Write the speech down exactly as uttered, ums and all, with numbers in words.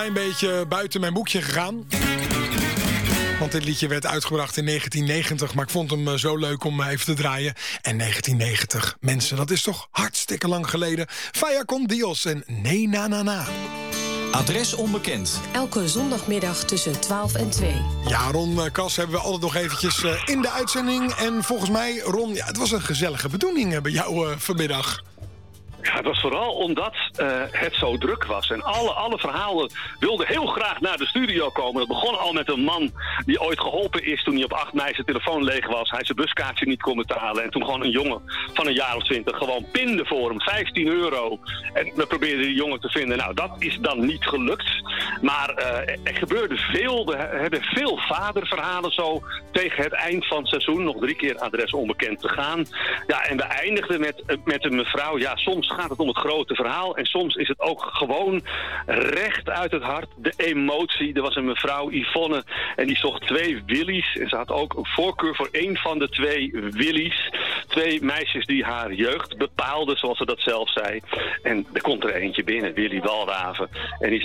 Een beetje buiten mijn boekje gegaan. Want dit liedje werd uitgebracht in negentien negentig. Maar ik vond hem zo leuk om even te draaien. En negentien negentig, mensen, dat is toch hartstikke lang geleden. Vaya con Dios en Nee Na Na Na. Adres onbekend. Elke zondagmiddag tussen twaalf en twee. Ja, Ron Kas hebben we altijd nog eventjes in de uitzending. En volgens mij, Ron, ja, het was een gezellige bedoeling bij jou uh, vanmiddag. Ja, het was vooral omdat uh, het zo druk was. En alle, alle verhalen wilden heel graag naar de studio komen. Dat begon al met een man die ooit geholpen is toen hij op acht mei zijn telefoon leeg was. Hij zijn buskaartje niet kon betalen. En toen gewoon een jongen van een jaar of twintig gewoon pinde voor hem. vijftien euro. En we probeerden die jongen te vinden. Nou, dat is dan niet gelukt. Maar uh, er gebeurde veel. Er hebben veel vaderverhalen zo tegen het eind van het seizoen. Nog drie keer adres onbekend te gaan. Ja, en we eindigden met, met een mevrouw. Ja, soms gaat het om het grote verhaal en soms is het ook gewoon recht uit het hart, de emotie. Er was een mevrouw, Yvonne, en die zocht twee Willy's en ze had ook een voorkeur voor één van de twee Willy's. Twee meisjes die haar jeugd bepaalden, zoals ze dat zelf zei. En er komt er eentje binnen, Willy Walraven. En die